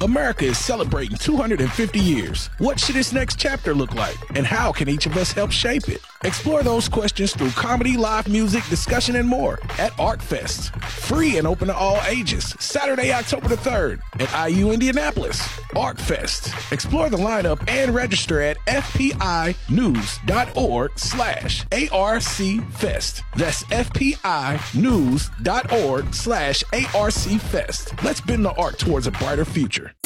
America is celebrating 250 years. What should its next chapter look like? And how can each of us help shape it? Explore those questions through comedy, live music, discussion, and more at ArcFest. Free and open to all ages. Saturday, October the 3rd at IU Indianapolis. ArcFest. Explore the lineup and register at fpinews.org/ARCFest. That's fpinews.org/ARCFest. Let's bend the arc towards a brighter future.